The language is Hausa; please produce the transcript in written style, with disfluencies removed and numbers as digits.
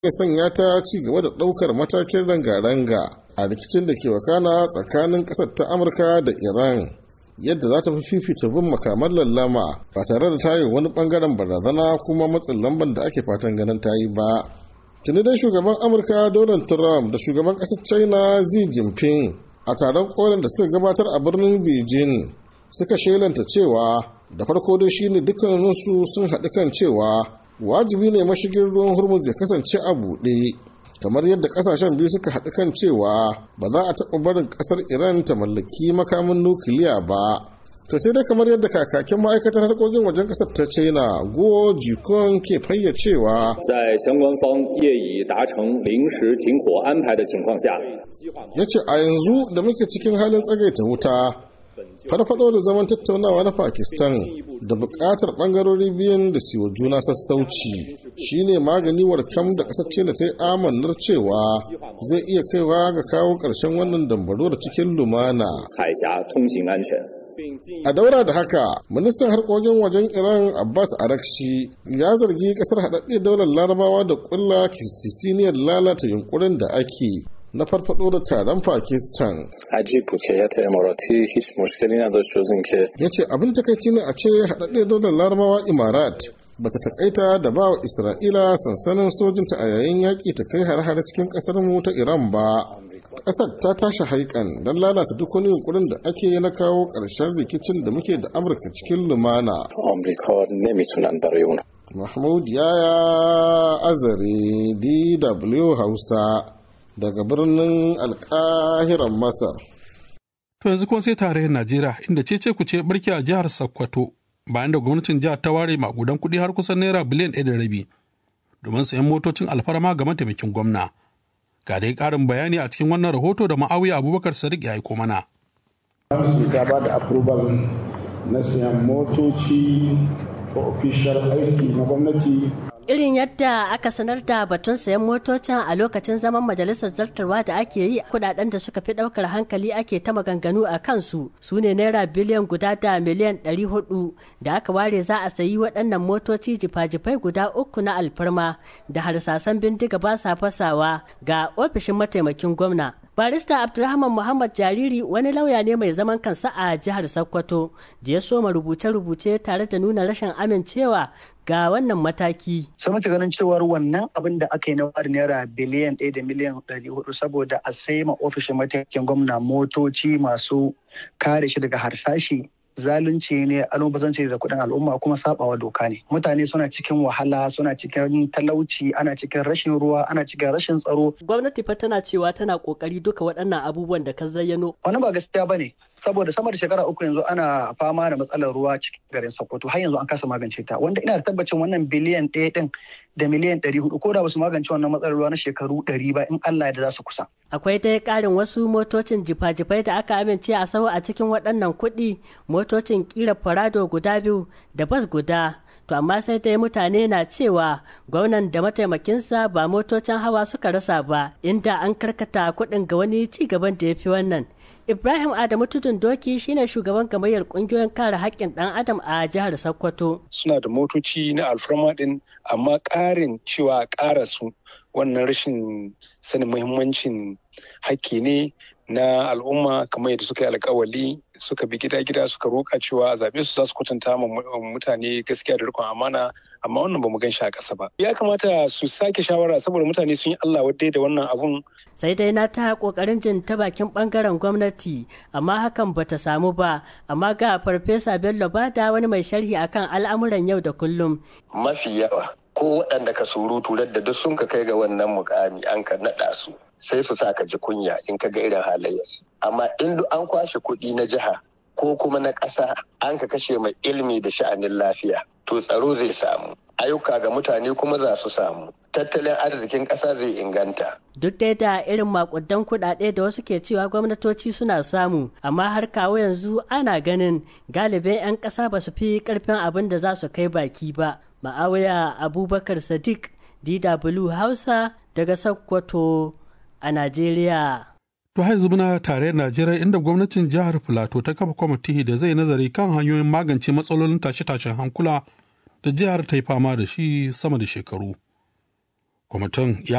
ya sanya ta ci gaba da ɗaukar matakin ranga-ranga a rikicin da ke wakana tsakanin ƙasar ta Amurka da Iran, yadda za ta fi fifita bin makaman lallama ba tare da ta yi wani ɓangaren barazana kuma matsin lamban da ake fatan ganin ta yi ba. Tuni dai shugaban Amurka Donald Trump da shugaban ƙasar China Xi Jinping a taron kolin da suka gabatar a birnin Beijing suka shelanta cewa da farko dai shine dukkaninsu sun haɗu kan cewa wajibi ne mashigin ruwan Hormuz ya kasance a buɗe, kamar yadda ƙasashen biyu suka haɗu kan cewa ba za a taɓa barin ƙasar Iran ta mallaki makamin nukiliya ba. To sai dai kamar yadda kakakin ma'aikatar harkokin wajen ƙasar ta China Guo Jikun ke fayyacewa. Ya ce a yanzu da muke cikin halin tsagaita wuta, farfado da zaman tattaunawa na Pakistan da buƙatar ɓangarori biyun da siwa juna sassauci shine magani warkam da ƙasar China ta yi amannar cewa zai iya kaiwa ga kawo ƙarshen wannan dambaro da cikin lumana. A daura da haka, ministan harkokin wajen Iran Abbas Arakshi ya zargi kasar haɗaɗɗe daular Larabawa da ƙulla kisisiniyar lalata yunkurin da ake na farfado da taron Pakistan. Ya ce abin takaici ne a ce haɗaɗɗe daular Larabawa Imarat bata takaita da ba wa Isra'ila sansanin sojinta a yayin yaƙi ta kai har-hare cikin ƙasar mu ta Iran ba. Ƙasar ta tashi haikan don lalata duk wani yunkurin da ake na kawo ƙarshen rikicin da muke da Amurka cikin lumana. Mahmud Yaya Azare, DW Hausa, daga birnin Alƙahiran Masar. To yanzu kuma sai tarayyar Najeriya inda cece ku ce barki a jihar Sokoto bayan da gwamnatin jihar ta ware makudan kuɗi har kusan naira biliyan 1.5 domin sayan motocin alfarma ga mataimakin gwamna. Ga dai ƙarin bayani a cikin wannan rahoto da Ma'awiya Abubakar Sadiq ya aiko mana. Ta ba da approval na sayan motoci for official aiki na gwamnati. Irin yadda aka sanar da batun sayan motocin a lokacin zaman majalisar zartarwa da ake yi, kudaden da suka fi daukar hankali ake ta maganganu a kansu su ne naira biliyan guda da miliyan 400 da aka ware za a sayi waɗannan motoci jifa-jifai guda 3 na alfarma da harsasan bindiga ba sa fasawa ga ofishin mataimakin gwamna. Barista Abdulrahman Muhammad Jariri wani lauya ne mai zaman kansa a jihar Sokoto da ya soma rubuce-rubuce tare da nuna rashin amincewa ga wannan mataki. Sai muke ganin cewar wannan abin da aka yi na wari naira biliyan 1 da miliyan 400 saboda a sai ma ofishin mataimakin gwamna motoci masu kare shi daga harsashi zalunci ne, almubazanci da kuɗin al'umma kuma sabawa doka ne. Mutane suna cikin wahala, suna cikin talauci, ana cikin rashin ruwa, ana cikin rashin tsaro. Gwamnati fa tana cewa tana kokari duka waɗannan abubuwan da ka zayyano. Wani ba gaskiya bane, saboda sama da shekara 3 yanzu ana fama da matsalar ruwa cikin garin Sokoto, har yanzu an kasa magance ta. Wanda ina da tabbacin wannan biliyan 1 din da miliyan 400 ko da basu magance wannan matsalar ruwa na shekaru 100 ba, in Allah ya da za su kusa. Akwai dai ƙarin wasu motocin jifa-jifai da aka amince a sau a cikin waɗannan kuɗi, motocin ƙira Farado guda 2 da bas guda. To amma sai dai mutane na cewa gwamnan da mataimakinsa ba motocin hawa suka rasa ba, inda an karkata kuɗin ga wani ci gaban da ya fi wannan. Ibrahim Adamu Tudun Doki shine shugaban gamayyar kungiyoyin kare haƙƙin ɗan adam a jihar Sokoto. Suna da motoci na alfarma ɗin, amma ƙarin cewa ƙara su wannan rashin sanin muhimmancin haƙƙi ne na al'umma, kamar yadda suka yi alƙawali suka bi gida-gida suka roƙa cewa a zaɓe su za su kwatanta ma mutane gaskiya da riƙon amana, amma wannan ba mu gan shi a ƙasa ba. Ya kamata su sake shawara saboda mutane sun yi Allah wadai da wannan abun. Sai dai na ta ƙoƙarin jin ta bakin ɓangaren gwamnati, amma hakan bata samu ba. Amma ga Farfesa Bello Bada wani mai sharhi akan al'amuran yau da kullum. Mafi yawa ko waɗanda ka surutu da duk sun ka kai ga wannan mukami an ka naɗa su, sai su sa ka ji kunya in ka ga irin halayyarsu. Amma in duk an kwashe kuɗi na jiha ko kuma na ƙasa an ka kashe mai ilimi da sha'anin lafiya, to tsaro zai samu, ayyuka ga mutane kuma za su samu, tattalin arzikin ƙasa zai inganta. Duk dai da irin makudan kuɗaɗe da wasu ke cewa gwamnatoci suna samu, amma har kawo yanzu ana ganin galibin 'yan ƙasa ba su fi ƙarfin abin da za su kai baki ba. Ma'awiya Abubakar Sadiq, DW Hausa daga Sokoto a Najeriya. To har muna tare Najeriya inda gwamnatin jihar Filato ta kafa kwamiti da zai nazari kan hanyoyin magance matsalolin tashe-tashen hankula da jihar ta yi fama da shi sama da shekaru. Kwamitin ya